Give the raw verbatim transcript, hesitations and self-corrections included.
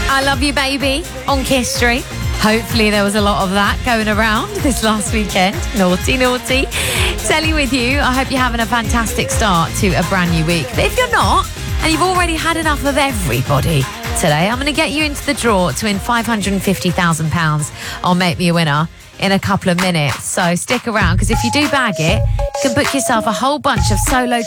I Love You Baby on Kiss Street. Hopefully there was a lot of that going around this last weekend. Naughty, naughty. Telly with you. I hope you're having a fantastic start to a brand new week. But if you're not, and you've already had enough of everybody today, I'm going to get you into the draw to win five hundred fifty thousand pounds on Make Me a Winner in a couple of minutes. So stick around, because if you do bag it, you can book yourself a whole bunch of solo